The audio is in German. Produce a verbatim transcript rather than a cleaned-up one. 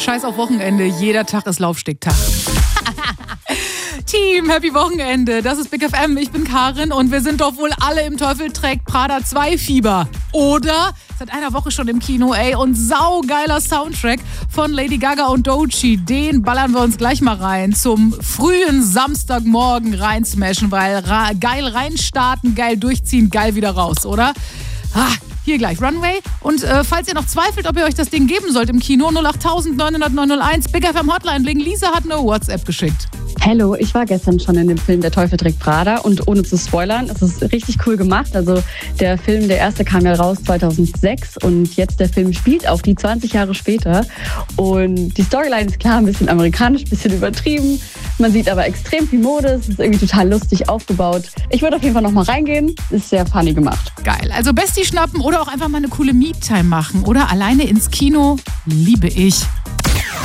Scheiß auf Wochenende, jeder Tag ist Laufstegtag. Team, Happy Wochenende, das ist Big F M, ich bin Karin und wir sind doch wohl alle im Teufel trägt Prada zwei Fieber. Oder? Seit einer Woche schon im Kino, ey, und saugeiler Soundtrack von Lady Gaga und Doechii, den ballern wir uns gleich mal rein zum frühen Samstagmorgen reinsmashen, weil ra- geil reinstarten, geil durchziehen, geil wieder raus, oder? Ah, hier gleich Runway. Und äh, falls ihr noch zweifelt, ob ihr euch das Ding geben sollt im Kino, null acht neun null null neun null eins, Big F M Hotline bling. Lisa hat eine WhatsApp geschickt. Hallo, ich war gestern schon in dem Film Der Teufel trägt Prada und ohne zu spoilern, es ist richtig cool gemacht. Also der Film, der erste kam ja raus zweitausendsechs und jetzt der Film spielt auch die zwanzig Jahre später. Und die Storyline ist klar, ein bisschen amerikanisch, ein bisschen übertrieben. Man sieht aber extrem viel Mode, es ist irgendwie total lustig aufgebaut. Ich würde auf jeden Fall noch mal reingehen, ist sehr funny gemacht. Geil, also Bestie schnappen oder auch einfach mal eine coole Me-Time machen oder alleine ins Kino, liebe ich.